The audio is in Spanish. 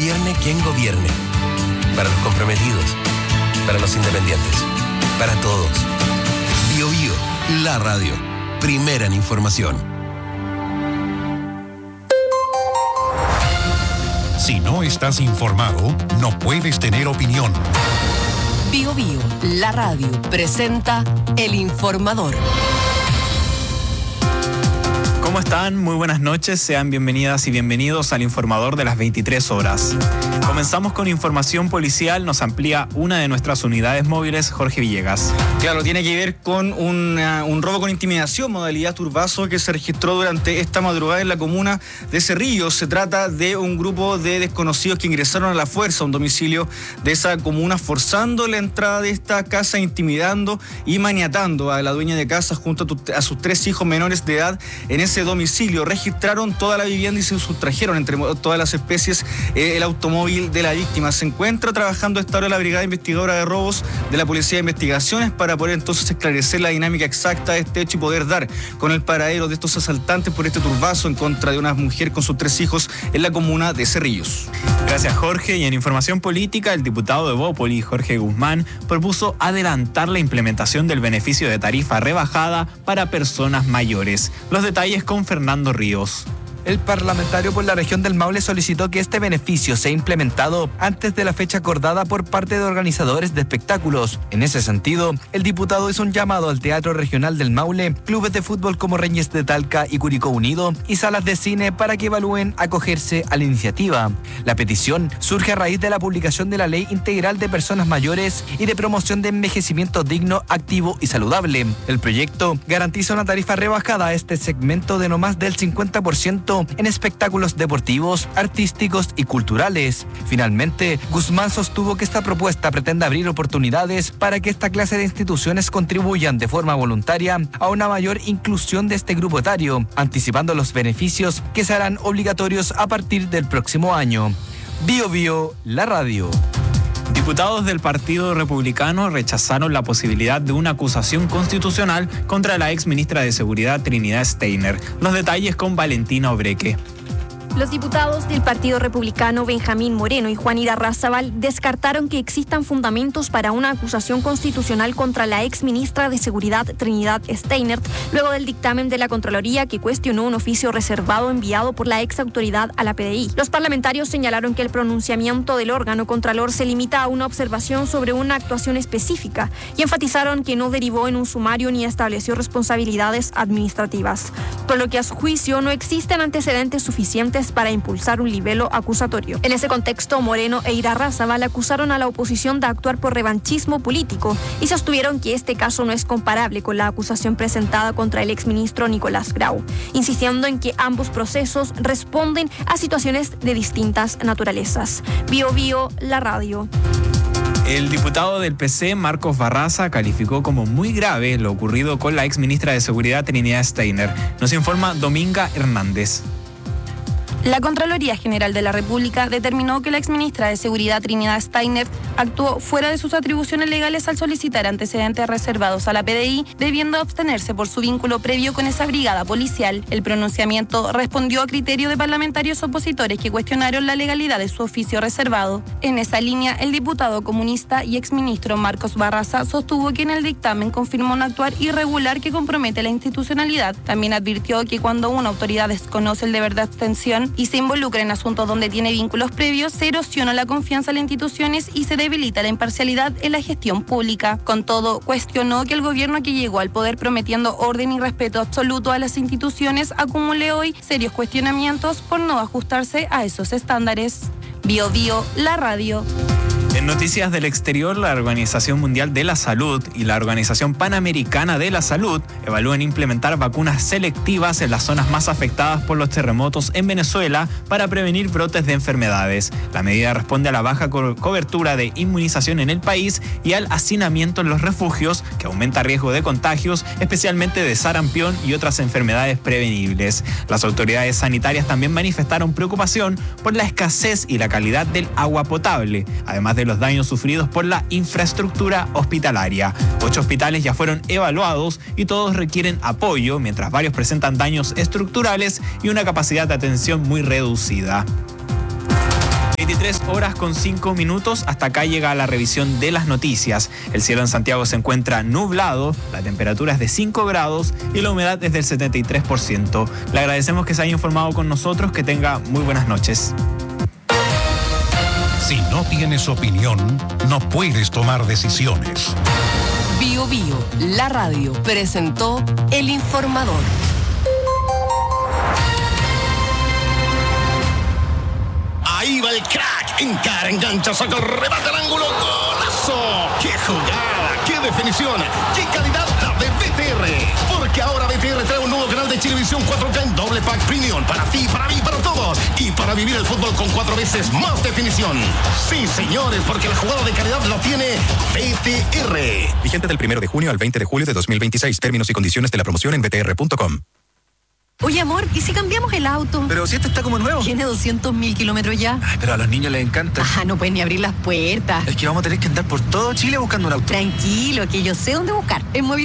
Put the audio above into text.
gobierne quien gobierne. Para los comprometidos, para los independientes, para todos. Bío Bío, la radio. Primera en información. Si no estás informado, no puedes tener opinión. Bío Bío, la radio, presenta El Informador. ¿Cómo están? Muy buenas noches, sean bienvenidas y bienvenidos al Informador de las 23 horas. Comenzamos con información policial, nos amplía una de nuestras unidades móviles, Jorge Villegas. Claro, tiene que ver con un robo con intimidación, modalidad turbazo, que se registró durante esta madrugada en la comuna de Cerrillos. Se trata de un grupo de desconocidos que ingresaron a la fuerza a un domicilio de esa comuna, forzando la entrada de esta casa, intimidando y maniatando a la dueña de casa junto a sus 3 hijos menores de edad en ese domicilio. Registraron toda la vivienda y se sustrajeron entre todas las especies el automóvil de la víctima. Se encuentra trabajando a esta hora la Brigada Investigadora de Robos de la Policía de Investigaciones para poder entonces esclarecer la dinámica exacta de este hecho y poder dar con el paradero de estos asaltantes por este turbazo en contra de una mujer con sus 3 hijos en la comuna de Cerrillos. Gracias, Jorge. Y en información política, el diputado de Bópoli, Jorge Guzmán, propuso adelantar la implementación del beneficio de tarifa rebajada para personas mayores. Los detalles con Fernando Ríos. El parlamentario por la región del Maule solicitó que este beneficio sea implementado antes de la fecha acordada por parte de organizadores de espectáculos. En ese sentido, el diputado hizo un llamado al Teatro Regional del Maule, clubes de fútbol como Reyes de Talca y Curicó Unido y salas de cine para que evalúen acogerse a la iniciativa. La petición surge a raíz de la publicación de la Ley Integral de Personas Mayores y de Promoción de Envejecimiento Digno, Activo y Saludable. El proyecto garantiza una tarifa rebajada a este segmento de no más del 50% en espectáculos deportivos, artísticos y culturales. Finalmente, Guzmán sostuvo que esta propuesta pretende abrir oportunidades para que esta clase de instituciones contribuyan de forma voluntaria a una mayor inclusión de este grupo etario, anticipando los beneficios que se harán obligatorios a partir del próximo año. Bío Bío, la radio. Diputados del Partido Republicano rechazaron la posibilidad de una acusación constitucional contra la ex ministra de Seguridad Trinidad Steiner. Los detalles con Valentina Obreque. Los diputados del Partido Republicano Benjamín Moreno y Juan Irarrázaval descartaron que existan fundamentos para una acusación constitucional contra la ex ministra de Seguridad Trinidad Steiner, luego del dictamen de la Contraloría que cuestionó un oficio reservado enviado por la ex autoridad a la PDI. Los parlamentarios señalaron que el pronunciamiento del órgano contralor se limita a una observación sobre una actuación específica y enfatizaron que no derivó en un sumario ni estableció responsabilidades administrativas, por lo que a su juicio no existen antecedentes suficientes para impulsar un libelo acusatorio. En ese contexto, Moreno e Irarrázaval acusaron a la oposición de actuar por revanchismo político y sostuvieron que este caso no es comparable con la acusación presentada contra el exministro Nicolás Grau, insistiendo en que ambos procesos responden a situaciones de distintas naturalezas. Bío Bío, la radio. El diputado del PC, Marcos Barraza, calificó como muy grave lo ocurrido con la ex ministra de Seguridad Trinidad Steiner. Nos informa Dominga Hernández. La Contraloría General de la República determinó que la exministra de Seguridad Trinidad Steiner actuó fuera de sus atribuciones legales al solicitar antecedentes reservados a la PDI, debiendo abstenerse por su vínculo previo con esa brigada policial. El pronunciamiento respondió a criterio de parlamentarios opositores que cuestionaron la legalidad de su oficio reservado. En esa línea, el diputado comunista y exministro Marcos Barraza sostuvo que en el dictamen confirmó un actuar irregular que compromete la institucionalidad. También advirtió que cuando una autoridad desconoce el deber de abstención y se involucra en asuntos donde tiene vínculos previos, se erosiona la confianza en las instituciones y se debilita la imparcialidad en la gestión pública. Con todo, cuestionó que el gobierno que llegó al poder prometiendo orden y respeto absoluto a las instituciones acumule hoy serios cuestionamientos por no ajustarse a esos estándares. Bío Bío, la radio. En noticias del exterior, la Organización Mundial de la Salud y la Organización Panamericana de la Salud evalúan implementar vacunas selectivas en las zonas más afectadas por los terremotos en Venezuela para prevenir brotes de enfermedades. La medida responde a la baja cobertura de inmunización en el país y al hacinamiento en los refugios, que aumenta riesgo de contagios, especialmente de sarampión y otras enfermedades prevenibles. Las autoridades sanitarias también manifestaron preocupación por la escasez y la calidad del agua potable, además de los daños sufridos por la infraestructura hospitalaria. 8 hospitales ya fueron evaluados y todos requieren apoyo, mientras varios presentan daños estructurales y una capacidad de atención muy reducida. 23 horas con 5 minutos, hasta acá llega la revisión de las noticias. El cielo en Santiago se encuentra nublado, la temperatura es de 5 grados y la humedad es del 73%. Le agradecemos que se haya informado con nosotros, que tenga muy buenas noches. Si no tienes opinión, no puedes tomar decisiones. Bio Bio, la radio, presentó El Informador. Ahí va el crack, encara, engancha, saca el remate al ángulo, ¡golazo! ¡Qué jugada! ¡Qué definición! ¡Qué calidad la de BTR! Porque ahora BTR trae un nuevo canal de Chilevisión 4K en doble pack premium para ti, para mí, para todos, y para vivir el fútbol con 4 veces más definición. Sí, señores, porque la jugada de calidad la tiene BTR. Vigente del 1 de junio al 20 de julio de 2026. Términos y condiciones de la promoción en btr.com. Oye, amor, ¿y si cambiamos el auto? Pero si este está como nuevo. Tiene 200.000 kilómetros ya. Ay, pero a los niños les encanta. No pueden ni abrir las puertas. Es que vamos a tener que andar por todo Chile buscando un auto. Tranquilo, que yo sé dónde buscar. En Movistar